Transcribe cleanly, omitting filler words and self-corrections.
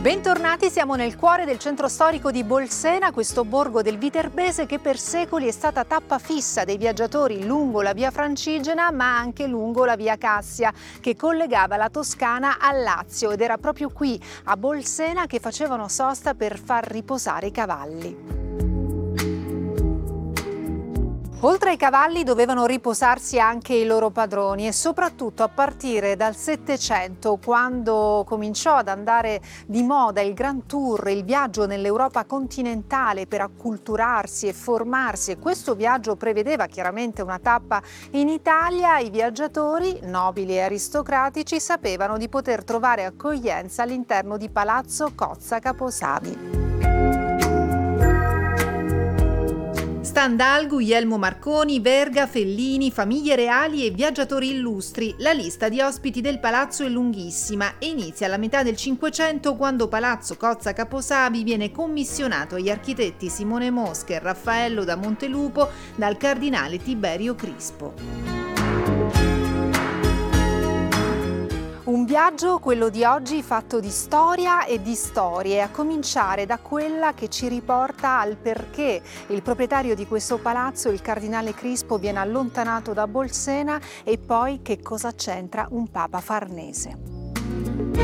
Bentornati, siamo nel cuore del centro storico di Bolsena, questo borgo del Viterbese che per secoli è stata tappa fissa dei viaggiatori lungo la via Francigena ma anche lungo la via Cassia che collegava la Toscana al Lazio, ed era proprio qui a Bolsena che facevano sosta per far riposare i cavalli. Oltre ai cavalli dovevano riposarsi anche i loro padroni, e soprattutto a partire dal Settecento, quando cominciò ad andare di moda il Grand Tour, il viaggio nell'Europa continentale per acculturarsi e formarsi, e questo viaggio prevedeva chiaramente una tappa in Italia. I viaggiatori, nobili e aristocratici, sapevano di poter trovare accoglienza all'interno di Palazzo Cozza Caposavi. Stendhal, Guglielmo Marconi, Verga, Fellini, famiglie reali e viaggiatori illustri. La lista di ospiti del palazzo è lunghissima e inizia alla metà del Cinquecento, quando Palazzo Cozza Caposavi viene commissionato agli architetti Simone Mosca e Raffaello da Montelupo dal cardinale Tiberio Crispo. Un viaggio, quello di oggi, fatto di storia e di storie, a cominciare da quella che ci riporta al perché il proprietario di questo palazzo, il cardinale Crispo, viene allontanato da Bolsena, e poi che cosa c'entra un papa farnese.